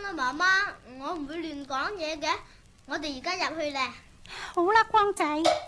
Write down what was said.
啊，媽媽，我唔會亂講嘢嘅。我哋而家入去咧。 好啦，光仔。